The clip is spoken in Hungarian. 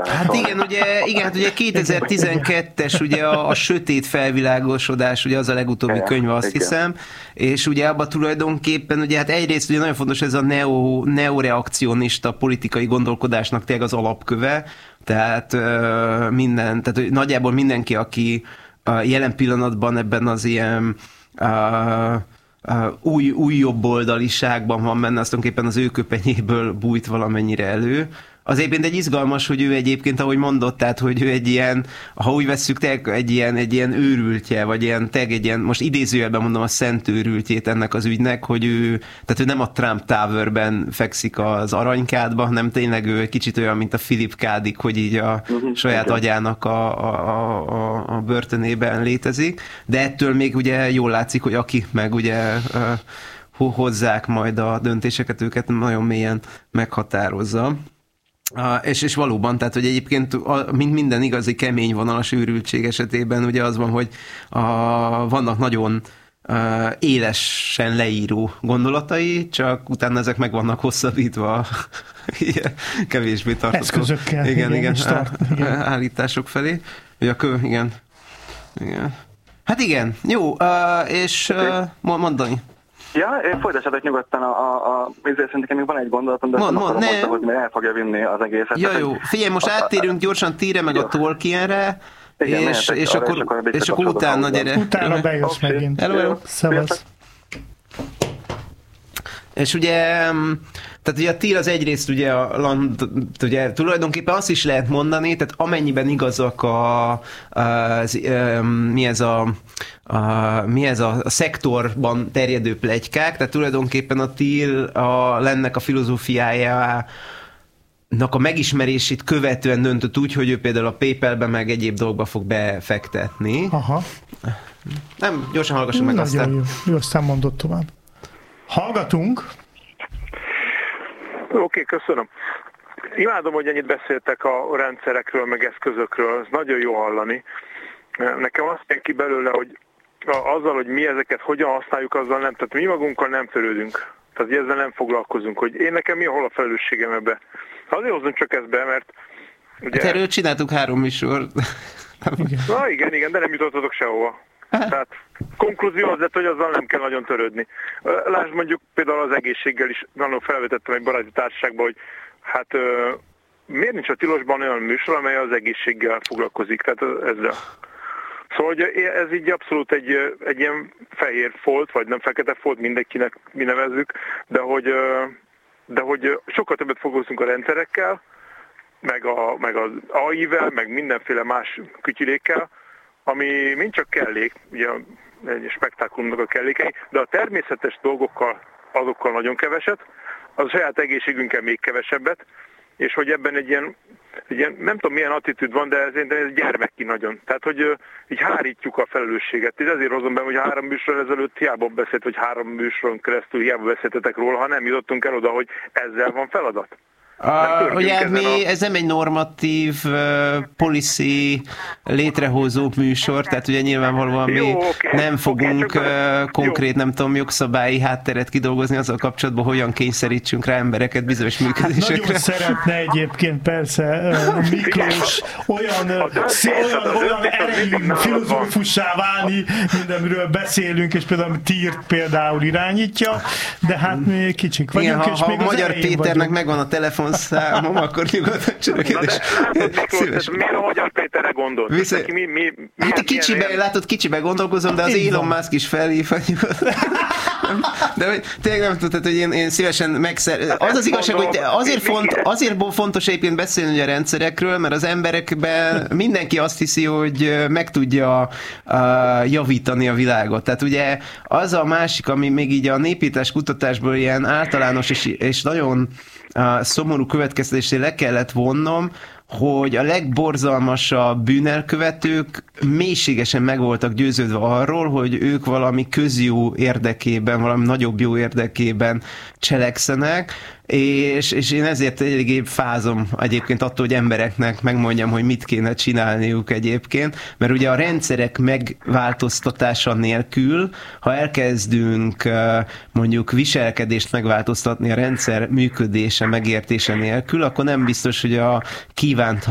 Hát igen, hát ugye 2012-es ugye a sötét felvilágosodás, ugye az a legutóbbi könyv, azt hiszem, és ugye abban tulajdonképpen ugye hát egyrészt ugye nagyon fontos ez a neoreakcionista politikai gondolkodásnak tényleg az alapköve, tehát tehát nagyjából mindenki, aki jelen pillanatban ebben az ilyen új jobboldaliságban van benne, azt tulajdonképpen az ő köpenyéből bújt valamennyire elő. Az egyébként egy izgalmas, hogy ő egyébként, ahogy mondott, tehát, hogy ő egy ilyen, ha úgy vesszük, egy ilyen őrültje, vagy egy ilyen, most idézőjelben mondom, a szent őrültjét ennek az ügynek, hogy tehát ő nem a Trump Towerben fekszik az aranykádba, hanem tényleg ő egy kicsit olyan, mint a Philip K. Dick, hogy így a saját agyának a börtönében létezik, de ettől még ugye jól látszik, hogy aki meg ugye hozzák majd a döntéseket, őket nagyon mélyen meghatározza. És valóban, tehát, hogy egyébként mint minden igazi kemény vonalas őrültség esetében ugye az van, hogy vannak nagyon élesen leíró gondolatai, csak utána ezek meg vannak hosszabbítva kevésbé tartható eszközökkel, igen, állítások felé. Ugye igen. Hát igen, jó, és mondani. Ja, folytassatok nyugodtan szerintem még van egy gondolatom, de azt akarom mondani, hogy el fogja vinni az egészet. Ja, jó. Figyelj, most áttérünk gyorsan Tire meg a Tolkienre, és akkor utána gyere. Utána bejössz megint. Hello. Szevasz. És ugye, tehát ugye a Tyr az egyrészt ugye ugye tulajdonképpen azt is lehet mondani, tehát amennyiben igazak mi ez a szektorban terjedő pletykák, tehát tulajdonképpen a Tyr lennek a filozófiájának a megismerését követően döntött úgy, hogy ő például a PayPal-be meg egyéb dolgokba fog befektetni. Aha. Nem, gyorsan hallgassuk meg aztán. Nagyon jó, aztán mondott tovább. Hallgatunk. Oké, köszönöm. Imádom, hogy ennyit beszéltek a rendszerekről, meg eszközökről, ez nagyon jó hallani. Nekem azt jön ki belőle, hogy azzal, hogy mi ezeket hogyan használjuk, azzal nem, tehát mi magunkkal nem törődünk. Tehát ezzel nem foglalkozunk, hogy nekem mi hol a felelősségem ebbe. Azért hozom csak ezt be, mert ugye... Hát erről csináltuk 3 műsort. Igen, de nem jutottatok sehova. Tehát konklúzió az lett, hogy azzal nem kell nagyon törődni. Lásd mondjuk például az egészséggel is, nagyon felvetettem egy baráti társaságban, hogy hát miért nincs a tilosban olyan műsor, amely az egészséggel foglalkozik, tehát ezzel. Szóval ez így abszolút egy ilyen fehér folt, vagy nem fekete folt, mindenkinek mi nevezzük, de hogy sokkal többet foglalkozunk a rendszerekkel, meg az AI-vel, meg mindenféle más kütyülékkel, ami mind csak kellék, ugye egy spektákulumnak a kellékei, de a természetes dolgokkal, azokkal nagyon keveset, az a saját egészségünkkel még kevesebbet, és hogy ebben egy ilyen nem tudom milyen attitűd van, de ez gyermeki nagyon. Tehát, hogy így hárítjuk a felelősséget. És ezért hozom be, hogy 3 műsor ezelőtt hiába beszélt, vagy 3 műsoron keresztül hiába beszéltetek róla, ha nem jutottunk el oda, hogy ezzel van feladat. Ugye ez nem egy normatív policy létrehozó műsor, tehát ugye nyilvánvalóan mi nem fogunk konkrét, nem tudom, jogszabályi hátteret kidolgozni azzal kapcsolatban, hogyan kényszerítsünk rá embereket bizonyos működésekre. Hát nagyon szeretne egyébként persze Miklós olyan erejű filozófussá válni, mindenről beszélünk, és például Tyrt például irányítja, de hát mi kicsik vagyunk, igen, és még az Magyar Péternek vagyunk. Megvan a telefonszámom, akkor nyugodtan csörögés. Miért a Magyar Péterre gondolt? Hát kicsibe gondolkozom, de az Elon Musk is felhív. De tényleg nem tudtad, hogy én szívesen az az igazság, hogy azért fontos egyébként beszélni a rendszerekről, mert az emberekben mindenki azt hiszi, hogy meg tudja javítani a világot. Tehát ugye az a másik, ami még így a népírtás kutatásból ilyen általános és nagyon szomorú következtetésé le kellett vonnom, hogy a legborzalmasabb bűnelkövetők mélységesen meg voltak győződve arról, hogy ők valami közjó érdekében, valami nagyobb jó érdekében cselekszenek, és én ezért eléggé fázom egyébként attól, hogy embereknek megmondjam, hogy mit kéne csinálniuk egyébként, mert ugye a rendszerek megváltoztatása nélkül, ha elkezdünk mondjuk viselkedést megváltoztatni a rendszer működése, megértése nélkül, akkor nem biztos, hogy a kívánt